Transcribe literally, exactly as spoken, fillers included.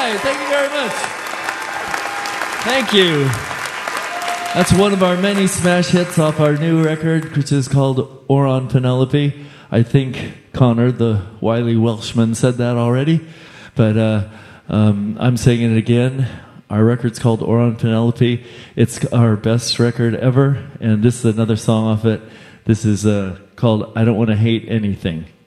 right. Thank you very much. Thank you. That's one of our many smash hits off our new record, which is called Oron Penelope. I think Connor, the wily Welshman, said that already, but uh, um, I'm saying it again. Our record's called Oron Penelope. It's our best record ever, and this is another song off it. This is uh, called I Don't Want to Hate Anything.